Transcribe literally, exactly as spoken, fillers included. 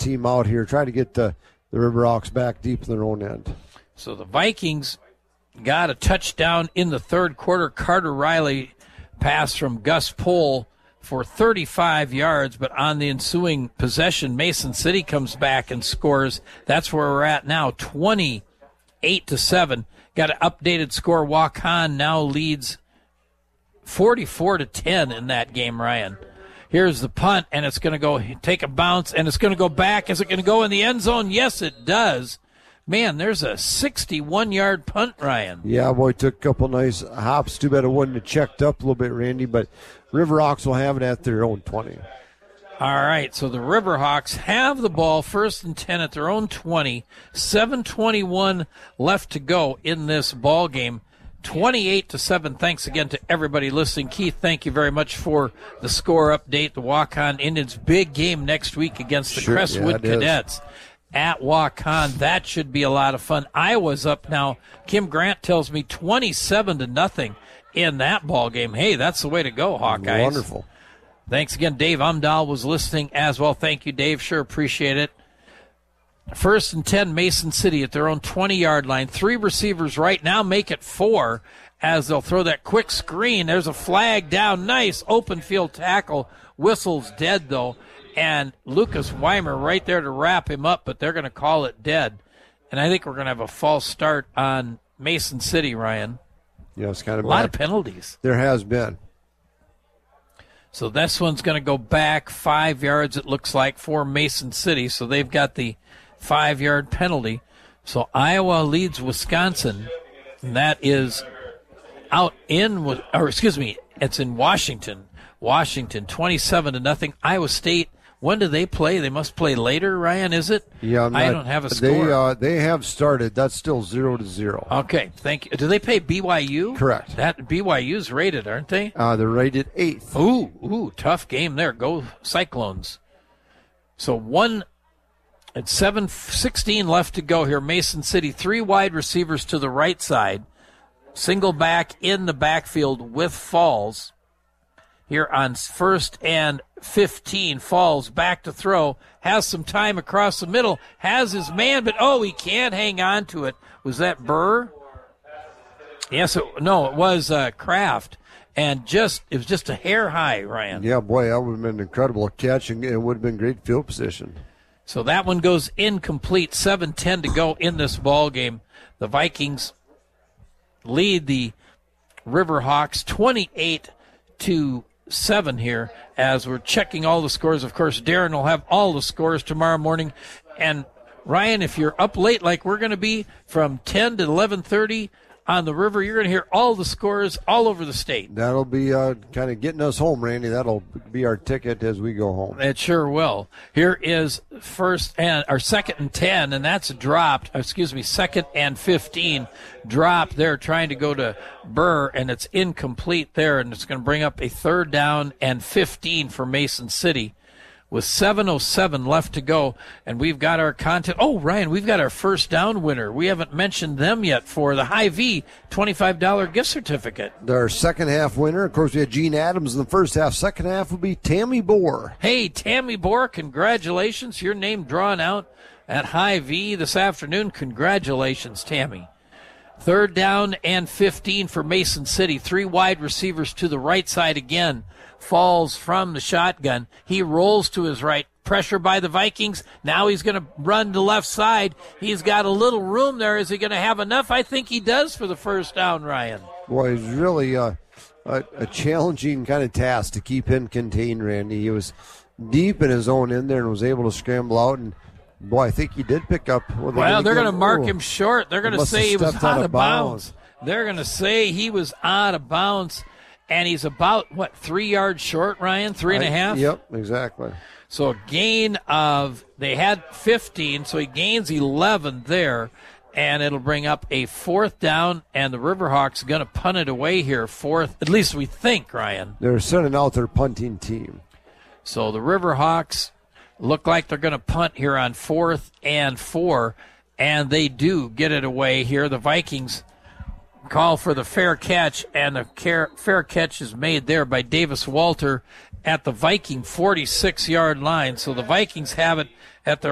team out here, try to get the, the Riverhawks back deep in their own end. So the Vikings got a touchdown in the third quarter. Carter Riley pass from Gus Pohl for thirty-five yards, but on the ensuing possession, Mason City comes back and scores. That's where we're at now, twenty-eight to seven. Got an updated score. Waukon now leads forty-four to ten in that game, Ryan. Here's the punt, and it's going to go take a bounce, and it's going to go back. Is it going to go in the end zone? Yes, it does. Man, there's a sixty-one-yard punt, Ryan. Yeah, boy, took a couple nice hops. Too bad it wouldn't have checked up a little bit, Randy, but Riverhawks will have it at their own twenty. All right, so the Riverhawks have the ball first and ten at their own twenty. seven twenty-one left to go in this ball game. twenty-eight to seven. Thanks again to everybody listening. Keith, thank you very much for the score update. The Waukon Indians big game next week against the Sure, Crestwood yeah, Cadets at Waukon. That should be a lot of fun. Iowa's up now. Kim Grant tells me twenty-seven to nothing in that ball game. Hey, that's the way to go, Hawkeyes. Wonderful. Thanks again. Dave Umdahl was listening as well. Thank you, Dave. Sure appreciate it. First and ten, Mason City at their own twenty-yard line. Three receivers right now, make it four as they'll throw that quick screen. There's a flag down. Nice open field tackle. Whistle's dead, though. And Lucas Weimer right there to wrap him up, but they're going to call it dead. And I think we're going to have a false start on Mason City, Ryan. Yeah, it's kind of a lot bad. of penalties. There has been. So this one's going to go back five yards, it looks like, for Mason City. So they've got the five-yard penalty. So Iowa leads Wisconsin, and that is out in, or excuse me, it's in Washington. Washington, twenty-seven to nothing. Iowa State, when do they play? They must play later, Ryan, is it? Yeah, I'm I not, don't have a score. They, uh, they have started. That's still zero to zero. Okay, thank you. Do they play B Y U? Correct. That B Y U's rated, aren't they? Uh, they're rated eighth. Ooh, ooh, tough game there. Go Cyclones. So one at seven sixteen left to go here. Mason City, three wide receivers to the right side. Single back in the backfield with Falls. Here on first and fifteen, Falls back to throw, has some time across the middle, has his man, but oh, he can't hang on to it. Was that Burr? Yes, it, no, it was uh, Kraft, and just it was just a hair high, Ryan. Yeah, boy, that would have been an incredible catch, and it would have been great field position. So that one goes incomplete. seven ten to go in this ball game. The Vikings lead the Riverhawks twenty-eight to seven here as we're checking all the scores. Of course, Darren will have all the scores tomorrow morning. And Ryan, if you're up late like we're going to be from ten to eleven thirty on the river, you're going to hear all the scores all over the state. That'll be uh, kind of getting us home, Randy. That'll be our ticket as we go home. It sure will. Here is first and or second and ten, and that's dropped. Excuse me, second and fifteen dropped. They're trying to go to Burr, and it's incomplete there, and it's going to bring up a third down and fifteen for Mason City. With seven oh seven left to go, and we've got our content. Oh, Ryan, we've got our first down winner. We haven't mentioned them yet for the Hy-Vee twenty-five dollars gift certificate. Our second half winner, of course, we had Gene Adams in the first half. Second half will be Tammy Bohr. Hey, Tammy Bohr, congratulations. Your name drawn out at Hy-Vee this afternoon. Congratulations, Tammy. Third down and fifteen for Mason City. Three wide receivers to the right side again. Falls from the shotgun. He rolls to his right. Pressure by the Vikings. Now he's going to run to left side. He's got a little room there. Is he going to have enough? I think he does for the first down, Ryan. Boy, it's really uh, a, a challenging kind of task to keep him contained, Randy. He was deep in his own end there and was able to scramble out. And, boy, I think he did pick up. Well, well they're going to mark oh, him short. They're going to say he was out, out of bounds. bounds. They're going to say he was out of bounds. And he's about, what, three yards short, Ryan? Three and a half? I, yep, exactly. So a gain of, they had fifteen, so he gains eleven there, and it'll bring up a fourth down, and the Riverhawks going to punt it away here, fourth, at least we think, Ryan. They're sending out their punting team. So the Riverhawks look like they're going to punt here on fourth and four, and they do get it away here. The Vikings call for the fair catch, and the care, fair catch is made there by Davis Walter at the Viking forty-six-yard line. So the Vikings have it at their